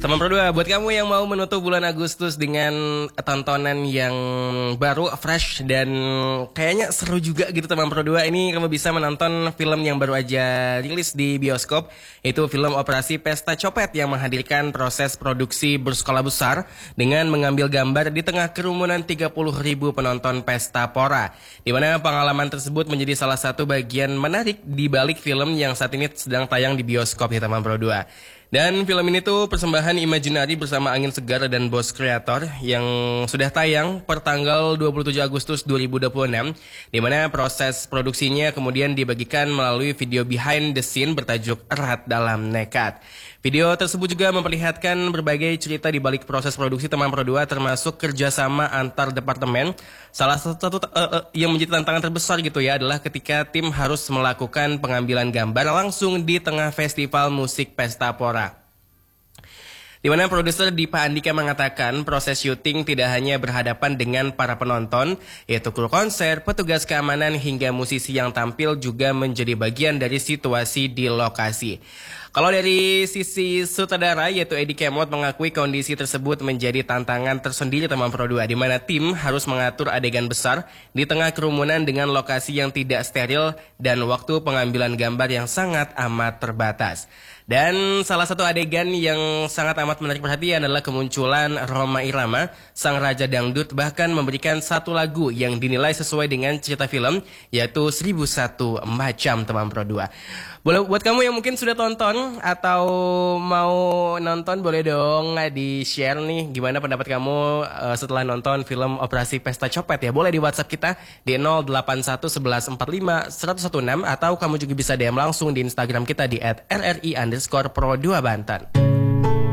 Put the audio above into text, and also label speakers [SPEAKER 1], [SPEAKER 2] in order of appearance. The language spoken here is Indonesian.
[SPEAKER 1] Teman Pro 2, buat kamu yang mau menutup bulan Agustus dengan tontonan yang baru, fresh, dan kayaknya seru juga gitu teman Pro 2, ini kamu bisa menonton film yang baru aja rilis di bioskop, yaitu film Operasi Pesta Copet yang menghadirkan proses produksi berskala besar dengan mengambil gambar di tengah kerumunan 30.000 penonton Pesta Pora, di mana pengalaman tersebut menjadi salah satu bagian menarik di balik film yang saat ini sedang tayang di bioskop ya teman Pro 2. Dan film ini tuh persembahan Imaginary bersama Angin Segar dan Bos Kreator yang sudah tayang per tanggal 27 Agustus 2026, di mana proses produksinya kemudian dibagikan melalui video behind the scene bertajuk Erat Dalam Nekat. Video tersebut juga memperlihatkan berbagai cerita di balik proses produksi teman Pro 2, termasuk kerjasama antar departemen. Salah satu yang menjadi tantangan terbesar gitu ya adalah ketika tim harus melakukan pengambilan gambar langsung di tengah festival musik Pesta Pora. Di mana produser Dipa Andika mengatakan proses syuting tidak hanya berhadapan dengan para penonton, yaitu kru konser, petugas keamanan hingga musisi yang tampil juga menjadi bagian dari situasi di lokasi. Kalau dari sisi sutradara yaitu Edi Kemot mengakui kondisi tersebut menjadi tantangan tersendiri teman Pro 2, di mana tim harus mengatur adegan besar di tengah kerumunan dengan lokasi yang tidak steril dan waktu pengambilan gambar yang sangat amat terbatas. Dan salah satu adegan yang sangat amat menarik perhatian adalah kemunculan Rhoma Irama, sang raja dangdut, bahkan memberikan satu lagu yang dinilai sesuai dengan cerita film, yaitu 1001 Macam teman Pro 2. Buat kamu yang mungkin sudah tonton atau mau nonton, boleh dong di-share nih gimana pendapat kamu setelah nonton film Operasi Pesta Copet ya. Boleh di WhatsApp kita di 081 11 45 116 atau kamu juga bisa DM langsung di Instagram kita di @rri_pro2banten.